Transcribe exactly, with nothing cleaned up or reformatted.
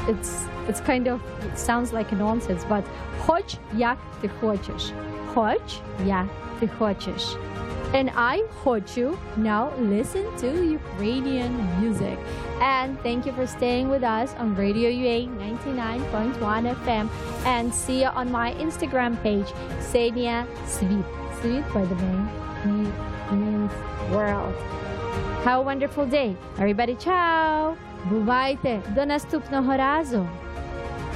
it's it's kind of, it sounds like a nonsense, but хоч як ти хочеш. Хоч як ти хочеш. And I хочу now listen to Ukrainian music. And thank you for staying with us on Radio U A ninety-nine point one F M. And see you on my Instagram page, Ksenia Svit. Svit, by the way, means world. Have a wonderful day. Everybody, ciao! Бувайте! До наступного разу!